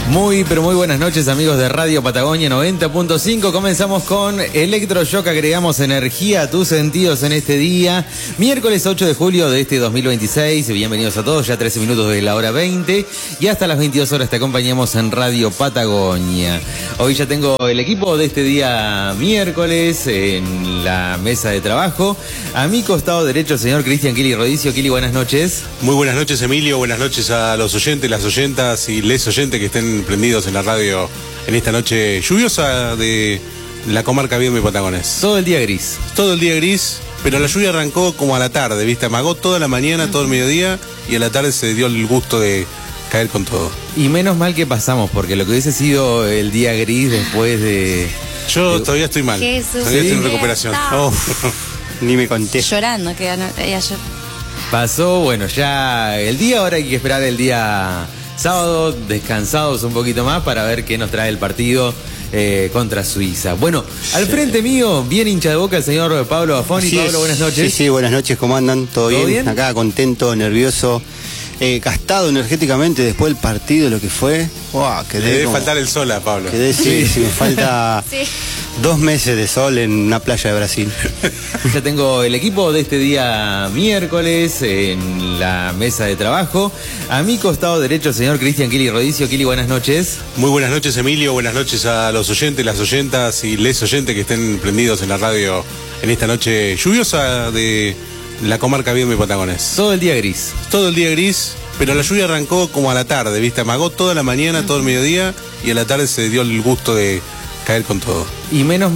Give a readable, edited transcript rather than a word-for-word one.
Muy, pero muy buenas noches, amigos de Radio Patagonia 90.5. Comenzamos con Electroshock, agregamos energía a tus sentidos en este día. Miércoles 8 de julio de este 2026. Bienvenidos a todos, ya 13 minutos de la hora 20. Y hasta las 22 horas te acompañamos en Radio Patagonia. Hoy ya tengo el equipo de este día miércoles en la mesa de trabajo. A mi costado derecho, el señor Cristian Kili Rodicio. Kili, buenas noches. Muy buenas noches, Emilio. Buenas noches a los oyentes, las oyentas y les oyentes que estén prendidos en la radio en esta noche lluviosa de la comarca Viedma y Patagones. Todo el día gris. Todo el día gris, pero la lluvia arrancó como a la tarde, ¿viste? Amagó toda la mañana, todo el mediodía, y a la tarde se dio el gusto de caer con todo. Y menos mal que pasamos, porque lo que hubiese sido el día gris después de... Yo todavía estoy mal. Jesús, todavía estoy en recuperación. Oh, ni me conté. llorando, que ayer. Pasó, bueno, ya el día, ahora hay que esperar el día sábado, descansados un poquito más para ver qué nos trae el partido contra Suiza. Bueno, al frente mío, bien hincha de boca, el señor Pablo Bafoni. Pablo, buenas noches. Sí, buenas noches, ¿cómo andan? ¿Todo bien? Acá contento, nervioso, gastado energéticamente después del partido, lo que fue. Wow, Le debe faltar el sol a Pablo. Quedé, sí, me falta 2 meses de sol en una playa de Brasil. Ya tengo el equipo de este día miércoles en la mesa de trabajo. A mi costado derecho, el señor Cristian Kili Rodicio. Kili, buenas noches. Muy buenas noches, Emilio. Buenas noches a los oyentes, las oyentas y les oyentes que estén prendidos en la radio en esta noche lluviosa de la comarca Viedma y Patagones. Todo el día gris. Todo el día gris, pero la lluvia arrancó como a la tarde, ¿viste? Amagó toda la mañana, todo el mediodía, y a la tarde se dio el gusto de caer con todo. Y menos